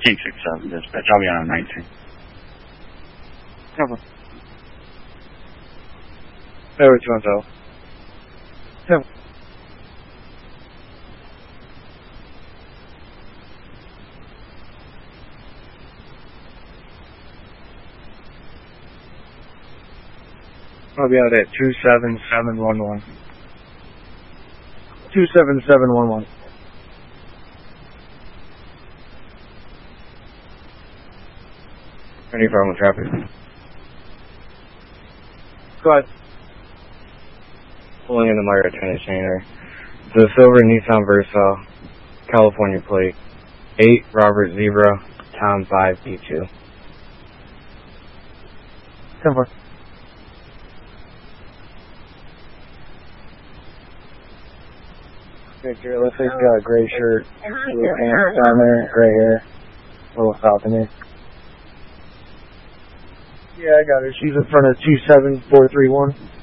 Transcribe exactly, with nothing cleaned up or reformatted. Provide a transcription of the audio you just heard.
King six seven, dispatch. I'll be on nineteen. Cover. Over two one zero. Cover. I'll be out at two seven seven one one. two seven seven one one. Any problem with traffic? Go ahead. Pulling in the Myra Tennis Chainer. The silver Nissan Versa, California plate. eight Robert Zebra, Tom five B two. ten four. Picture, looks like he's got a gray shirt, blue pants down there, gray hair, a little falcony. Yeah, I got her. She's in front of two seven four three one.